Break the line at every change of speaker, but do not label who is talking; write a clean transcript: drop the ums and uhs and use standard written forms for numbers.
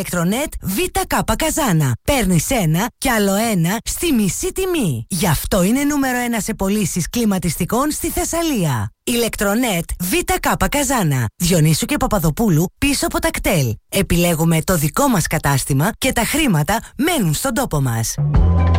Ηλεκτρονέτ ΒΚ Καζάνα. Παίρνεις ένα και άλλο ένα στη μισή τιμή. Γι' αυτό είναι νούμερο 1 σε πωλήσεις κλιματιστικών στη Θεσσαλία. Ηλεκτρονέτ ΒΚ Καζάνα. Διονύσου και Παπαδοπούλου πίσω από τα κτέλ. Επιλέγουμε το δικό μας κατάστημα και τα χρήματα μένουν στον τόπο μας.